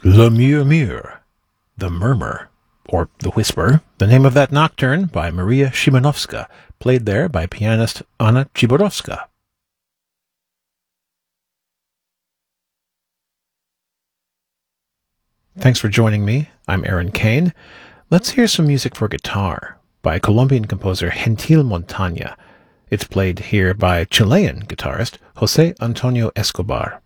Le Murmure, The Murmur, or The Whisper, the name of that nocturne by Maria Szymanowska, played there by pianist Anna Chiborowska. Thanks for joining me. I'm Aaron Kane. Let's hear some music for guitar by Colombian composer Gentil Montaña. It's played here by Chilean guitarist José Antonio Escobar.